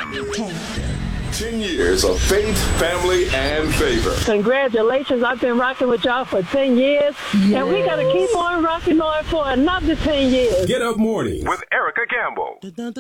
10 years of faith, family, and favor. Congratulations. I've been rocking with y'all for 10 years. Yes. And we got to keep on rocking on for another 10 years. Get Up Morning with Erica Campbell.